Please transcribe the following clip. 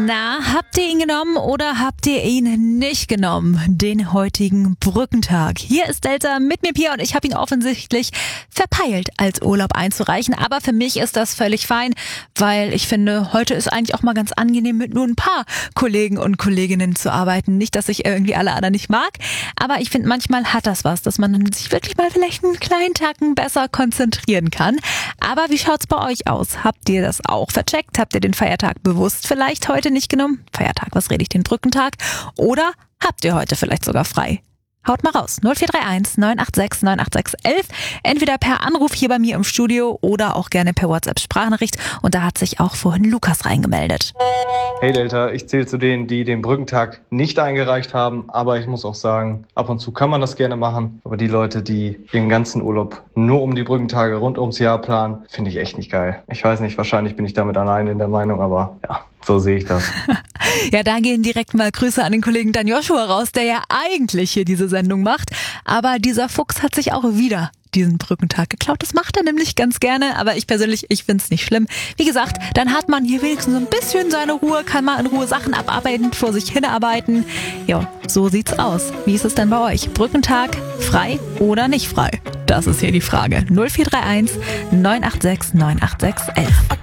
Na, habt ihr ihn genommen oder habt ihr ihn nicht genommen? Den heutigen Brückentag. Hier ist Delta mit mir, Pia, und ich habe ihn offensichtlich verpeilt, als Urlaub einzureichen. Aber für mich ist das völlig fein, weil ich finde, heute ist eigentlich auch mal ganz angenehm, mit nur ein paar Kollegen und Kolleginnen zu arbeiten. Nicht, dass ich irgendwie alle anderen nicht mag, aber ich finde, manchmal hat das was, dass man sich wirklich mal vielleicht einen kleinen Tacken besser konzentrieren kann. Aber wie schaut's bei euch aus? Habt ihr das auch vercheckt? Habt ihr den Feiertag bewusst vielleicht heute nicht genommen? Feiertag, was rede ich, den Brückentag? Oder habt ihr heute vielleicht sogar frei? Haut mal raus. 0431 986 986 11. Entweder per Anruf hier bei mir im Studio oder auch gerne per WhatsApp-Sprachnachricht. Und da hat sich auch vorhin Lukas reingemeldet. Hey Delta, ich zähle zu denen, die den Brückentag nicht eingereicht haben. Aber ich muss auch sagen, ab und zu kann man das gerne machen. Aber die Leute, die ihren ganzen Urlaub nur um die Brückentage rund ums Jahr planen, finde ich echt nicht geil. Ich weiß nicht, wahrscheinlich bin ich damit alleine in der Meinung, aber ja, so sehe ich das. Ja, da gehen direkt mal Grüße an den Kollegen Dan Joshua raus, der ja eigentlich hier diese Sendung macht. Aber dieser Fuchs hat sich auch wieder diesen Brückentag geklaut. Das macht er nämlich ganz gerne, aber ich persönlich, ich find's nicht schlimm. Wie gesagt, dann hat man hier wenigstens so ein bisschen seine Ruhe, kann mal in Ruhe Sachen abarbeiten, vor sich hinarbeiten. Ja, so sieht's aus. Wie ist es denn bei euch? Brückentag, frei oder nicht frei? Das ist hier die Frage. 0431 986 986 11.